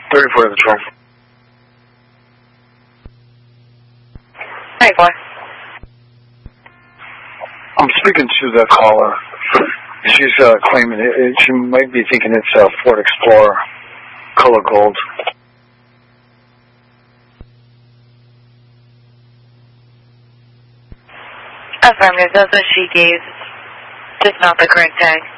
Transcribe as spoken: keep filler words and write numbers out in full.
thirty-four to the twelve. thirty-four. I'm speaking to the caller. She's uh, claiming it, it, she might be thinking it's a Ford Explorer, color gold. Affirmative. That's what she gave. Just not the correct tag.